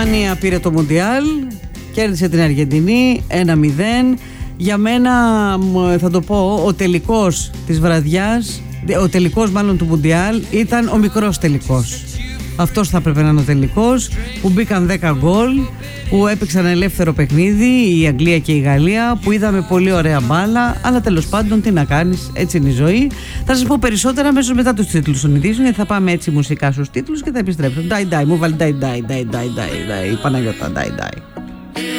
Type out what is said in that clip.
Γερμανία πήρε το Μουντιάλ, κέρδισε την Αργεντινή 1-0. Για μένα, θα το πω, ο τελικός της βραδιάς, ο τελικός μάλλον του Μουντιάλ, ήταν ο μικρός τελικός. Αυτός θα έπρεπε να είναι ο τελικός, που μπήκαν 10 γκολ, που έπαιξαν ελεύθερο παιχνίδι η Αγγλία και η Γαλλία, που είδαμε πολύ ωραία μπάλα, αλλά τέλος πάντων τι να κάνεις, έτσι είναι η ζωή. Θα σας πω περισσότερα αμέσως μετά τους τίτλους των ειδήσεων, γιατί θα πάμε έτσι μουσικά στους τίτλους και θα επιστρέψω. Die, μου βάλει die, Παναγιώτα, die.